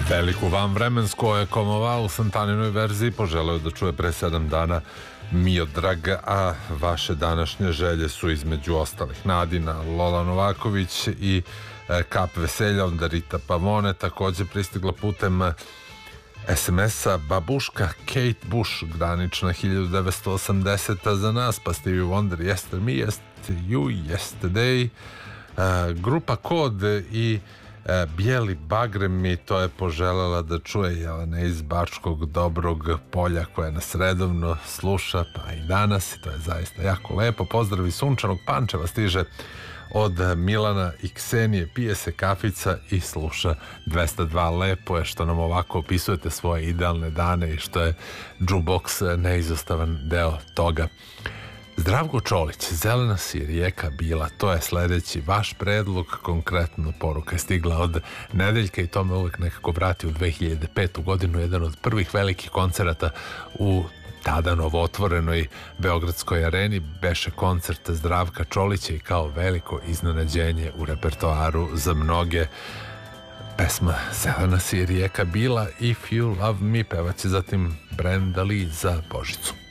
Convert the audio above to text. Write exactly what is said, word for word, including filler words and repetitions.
Veliku vanvremensku Ekomova u Santaninoj verziji poželeo da čuje pre sedam dana Miodrag, a vaše današnje želje su između ostalih Nadina, Lola Novaković i Kap Veselja, onda Rita Pavone takođe pristigla putem es em es-a. Babuška Kate Bush, granična hiljadu devetsto osamdeseta za nas, pa Stevie Wonder, Yester Me, Yester You, Yesterday, uh, grupa Kod i uh, Bijeli bagrem, i to je poželela da čuje Jelena iz Bačkog Dobrog Polja, koja nas redovno sluša pa i danas, i to je zaista jako lepo. Pozdrav iz sunčanog Pančeva stiže od Milana i Ksenije, pije se kafica i sluša dvesta dva. Lepo je što nam ovako opisujete svoje idealne dane i što je jukebox neizostavan deo toga. Zdravko Čolić, Zelena si rijeka bila, to je sledeći vaš predlog. Konkretno poruka je stigla od Nedeljka i to me uvek nekako vrati u dve hiljade petu godinu, jedan od prvih velikih koncerata u tada novootvorenoj Beogradskoj areni beše koncert Zdravka Čolića i kao veliko iznenađenje u repertoaru za mnoge pesma Zelena si rijeka bila, If You Love Me, pevaće zatim Brenda Lee za Božicu.